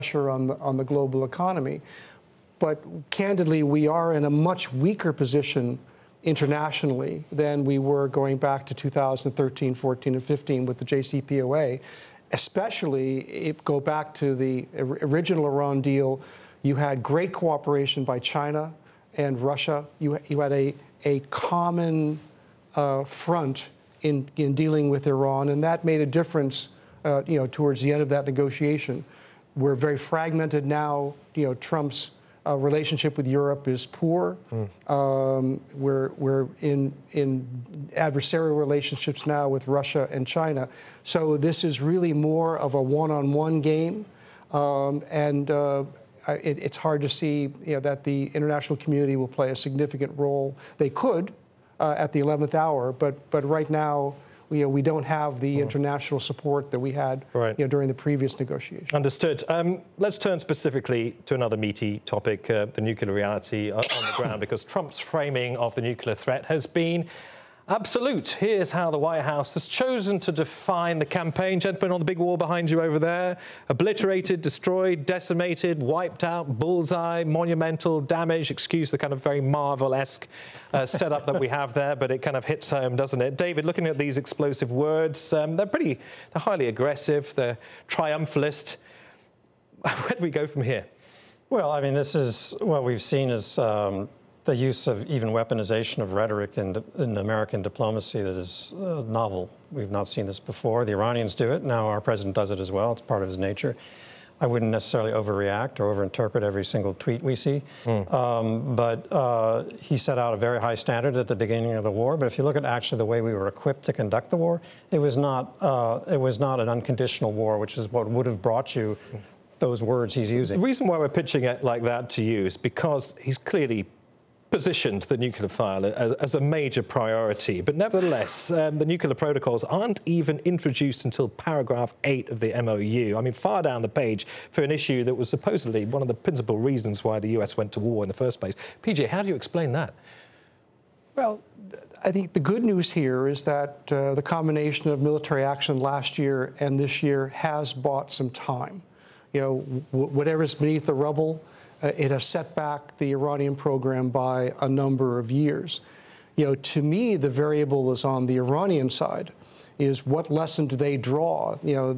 pressure on the global economy. But candidly, we are in a much weaker position internationally than we were going back to 2013, 14, and 15 with the JCPOA. Especially, go back to the original Iran deal, you had great cooperation by China and Russia. You had a common front in dealing with Iran, and that made a difference, towards the end of that negotiation. We're very fragmented now. Trump's relationship with Europe is poor. We're in adversarial relationships now with Russia and China. So this is really more of a one-on-one game, it's hard to see that the international community will play a significant role. They could at the 11th hour, but right now we don't have the international support that we had during the previous negotiation. Understood. Let's turn specifically to another meaty topic, the nuclear reality on the ground, because Trump's framing of the nuclear threat has been absolute. Here's how the White House has chosen to define the campaign. Gentlemen, on the big wall behind you over there: obliterated, destroyed, decimated, wiped out, bullseye, monumental, damage. Excuse the kind of very Marvel-esque setup that we have there, but it kind of hits home, doesn't it? David, looking at these explosive words, they're highly aggressive, they're triumphalist. Where do we go from here? Well, I mean, this is what we've seen as the use of even weaponization of rhetoric in American diplomacy that is novel. We've not seen this before. The Iranians do it. Now our president does it as well. It's part of his nature. I wouldn't necessarily overreact or overinterpret every single tweet we see. But he set out a very high standard at the beginning of the war. But if you look at actually the way we were equipped to conduct the war, it was not an unconditional war, which is what would have brought you those words he's using. The reason why we're pitching it like that to you is because he's clearly positioned the nuclear file as a major priority. But nevertheless, the nuclear protocols aren't even introduced until paragraph 8 of the MOU. I mean, far down the page for an issue that was supposedly one of the principal reasons why the US went to war in the first place. PJ, how do you explain that? Well, I think the good news here is that the combination of military action last year and this year has bought some time. Whatever's beneath the rubble, it has set back the Iranian program by a number of years. To me, the variable is on the Iranian side, is what lesson do they draw,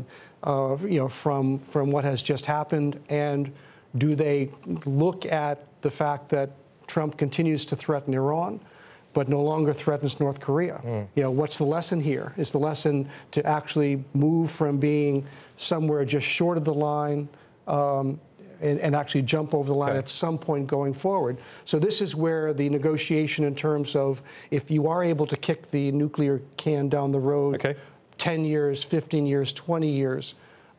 from what has just happened, and do they look at the fact that Trump continues to threaten Iran, but no longer threatens North Korea? What's the lesson here? Is the lesson to actually move from being somewhere just short of the line and actually jump over the line at some point going forward? So this is where the negotiation in terms of if you are able to kick the nuclear can down the road 10 years, 15 years, 20 years,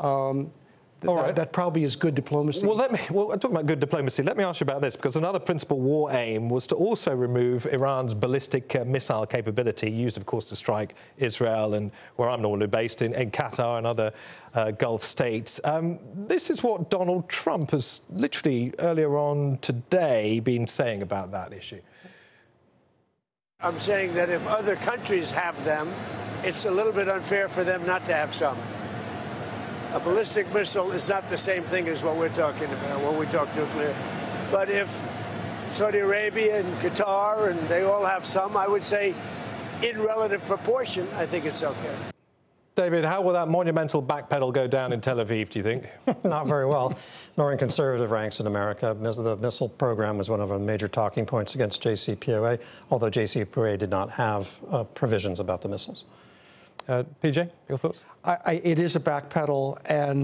that probably is good diplomacy. Well, I'm talking about good diplomacy. Let me ask you about this, because another principal war aim was to also remove Iran's ballistic missile capability, used, of course, to strike Israel and where I'm normally based in Qatar and other Gulf states. This is what Donald Trump has literally earlier on today been saying about that issue. I'm saying that if other countries have them, it's a little bit unfair for them not to have some. A ballistic missile is not the same thing as what we're talking about when we talk nuclear. But if Saudi Arabia and Qatar, and they all have some, I would say in relative proportion, I think it's okay. David, how will that monumental backpedal go down in Tel Aviv, do you think? Not very well, nor in conservative ranks in America. The missile program was one of our major talking points against JCPOA, although JCPOA did not have provisions about the missiles. PJ, your thoughts? It is a backpedal,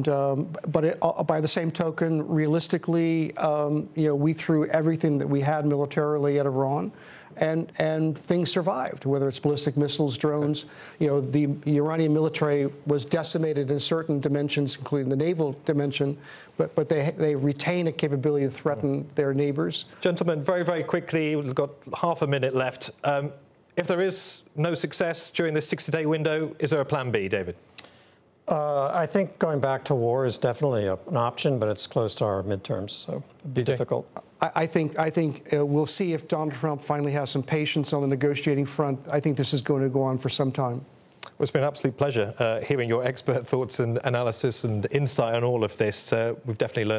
but by the same token, realistically, we threw everything that we had militarily at Iran, and things survived. Whether it's ballistic missiles, drones, the Iranian military was decimated in certain dimensions, including the naval dimension, but they retain a capability to threaten their neighbors. Gentlemen, very, very quickly, we've got half a minute left. If there is no success during this 60-day window, is there a plan B, David? I think going back to war is definitely an option, but it's close to our midterms, so it'd be difficult. I think we'll see if Donald Trump finally has some patience on the negotiating front. I think this is going to go on for some time. Well, it's been an absolute pleasure hearing your expert thoughts and analysis and insight on all of this. We've definitely learned